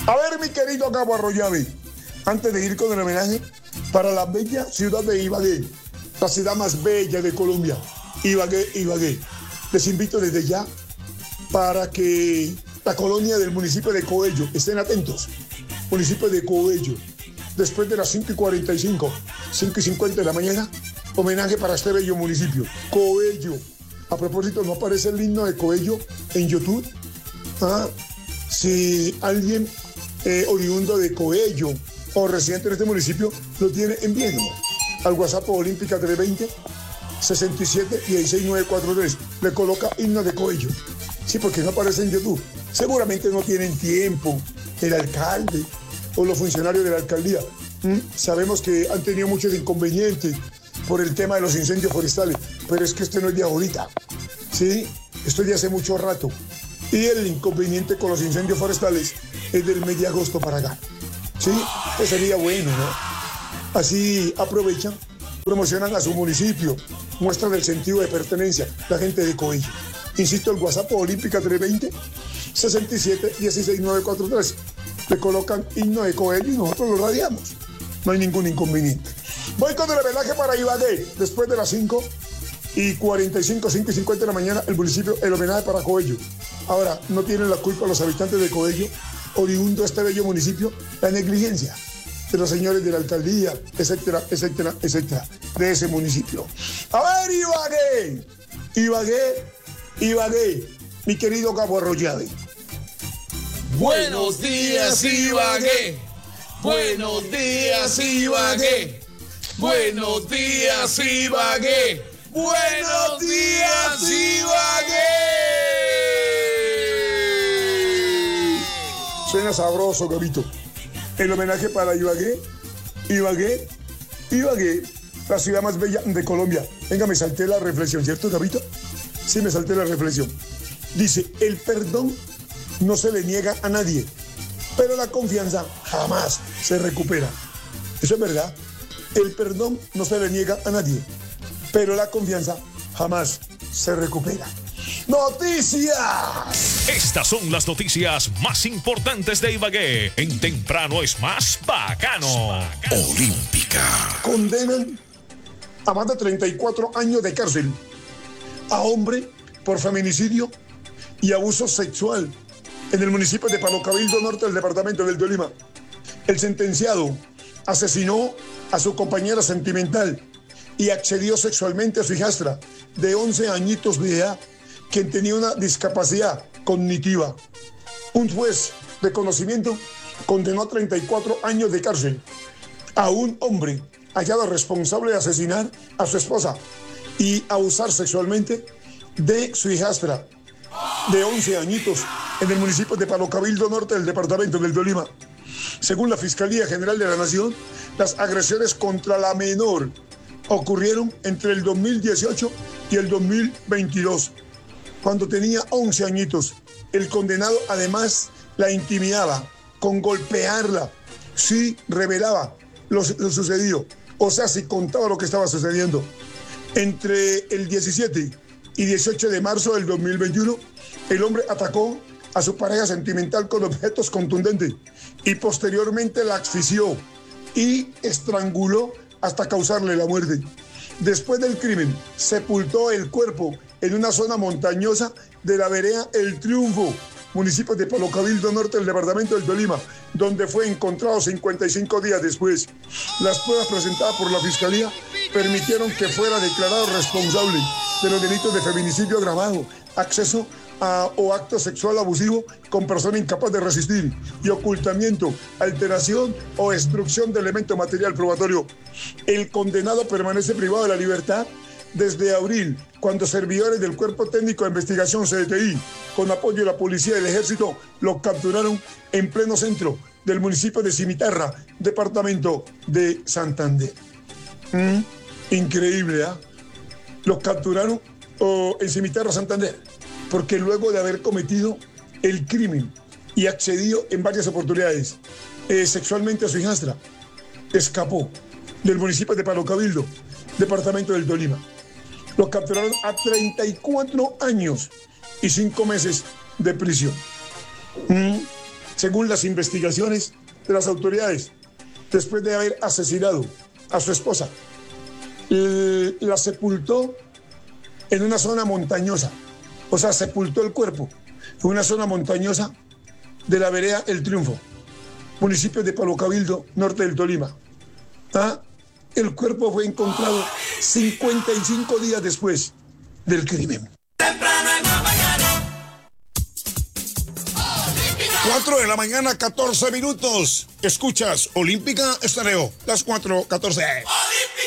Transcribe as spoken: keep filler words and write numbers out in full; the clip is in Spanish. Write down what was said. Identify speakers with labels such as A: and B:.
A: A ver, mi querido Cabo Arroyave, antes de ir con el homenaje para la bella ciudad de Ibagué, la ciudad más bella de Colombia, Ibagué, Ibagué. Les invito desde ya para que la colonia del municipio de Coello, estén atentos, municipio de Coello, después de las cinco y cuarenta y cinco, cinco y cincuenta de la mañana, homenaje para este bello municipio, Coello. A propósito, ¿no aparece el himno de Coello en YouTube? Ah, si alguien eh, oriundo de Coello o residente en este municipio lo tiene, envíenlo al WhatsApp Olímpica trescientos veinte, sesenta y siete, dieciséis, novecientos cuarenta y tres. Le coloca himno de Coello. Sí, porque no aparece en YouTube. Seguramente no tienen tiempo el alcalde o los funcionarios de la alcaldía. ¿Mm? Sabemos que han tenido muchos inconvenientes por el tema de los incendios forestales, pero es que esto no es de ahorita, ¿sí? Esto es de hace mucho rato. Y el inconveniente con los incendios forestales es del mes de agosto para acá, ¿sí? Que sería bueno, ¿no? Así aprovechan, promocionan a su municipio, muestran el sentido de pertenencia, la gente de Coello. Insisto, el WhatsApp Olímpica trescientos veinte, sesenta y siete, dieciséis, novecientos cuarenta y tres. Le colocan himno de Coello y nosotros lo radiamos. No hay ningún inconveniente. Voy con el homenaje para Ibagué. Después de las cinco y cuarenta y cinco, cinco y cincuenta de la mañana, el municipio, el homenaje para Coello. Ahora, no tienen la culpa los habitantes de Coello, oriundo de este bello municipio, la negligencia de los señores de la alcaldía, etcétera, etcétera, etcétera, de ese municipio. A ver, Ibagué, Ibagué, Ibagué, mi querido Cabo Arroyave.
B: Buenos días, Ibagué. Buenos días, Ibagué. Buenos días, Ibagué. Buenos días, Ibagué.
A: Suena sabroso, Gabito. El homenaje para Ibagué, Ibagué, Ibagué, la ciudad más bella de Colombia. Venga, me salté la reflexión, ¿cierto, Gabito? Sí, me salté la reflexión. Dice, el perdón no se le niega a nadie, pero la confianza jamás se recupera. Eso es verdad. El perdón no se le niega a nadie, pero la confianza jamás se recupera. ¡Noticias!
C: Estas son las noticias más importantes de Ibagué. En Temprano es más bacano. Olímpica.
A: Condenan a más de treinta y cuatro años de cárcel a hombre por feminicidio y abuso sexual en el municipio de Palo Cabildo Norte del departamento del Tolima. El sentenciado asesinó a su compañera sentimental y accedió sexualmente a su hijastra de once añitos de edad, quien tenía una discapacidad cognitiva. Un juez de conocimiento condenó a treinta y cuatro años de cárcel a un hombre hallado responsable de asesinar a su esposa y abusar sexualmente de su hijastra de once añitos en el municipio de Palo Cabildo Norte del departamento del Tolima. Según la Fiscalía General de la Nación, las agresiones contra la menor ocurrieron entre el dos mil dieciocho y el dos mil veintidós, cuando tenía once añitos. El condenado además la intimidaba con golpearla si revelaba lo, lo sucedido, o sea, si contaba lo que estaba sucediendo. Entre el diecisiete y dieciocho de marzo del dos mil veintiuno, el hombre atacó a su pareja sentimental con objetos contundentes y posteriormente la asfixió y estranguló hasta causarle la muerte. Después del crimen, sepultó el cuerpo en una zona montañosa de la vereda El Triunfo, municipio de Palo Cabildo Norte del departamento del Tolima, donde fue encontrado cincuenta y cinco días después. Las pruebas presentadas por la Fiscalía permitieron que fuera declarado responsable de los delitos de feminicidio agravado, acceso a, o acto sexual abusivo con persona incapaz de resistir y ocultamiento, alteración o destrucción de elemento material probatorio. El condenado permanece privado de la libertad desde abril, cuando servidores del Cuerpo Técnico de Investigación C T I, con apoyo de la Policía y el Ejército, lo capturaron en pleno centro del municipio de Cimitarra, departamento de Santander. Mm, increíble, ¿ah? ¿eh? Los capturaron oh, en Cimitarra, Santander, porque luego de haber cometido el crimen y accedido en varias oportunidades eh, sexualmente a su hijastra, escapó del municipio de Palo Cabildo, departamento del Tolima. Los capturaron a treinta y cuatro años y cinco meses de prisión. Mm. según las investigaciones de las autoridades, después de haber asesinado a su esposa, la sepultó en una zona montañosa, o sea, sepultó el cuerpo en una zona montañosa de la vereda El Triunfo, municipio de Palo Cabildo, norte del Tolima. ¿Ah? El cuerpo fue encontrado cincuenta y cinco días después del crimen.
B: cuatro de la mañana, catorce minutos. Escuchas Olímpica Estéreo, las cuatro catorce.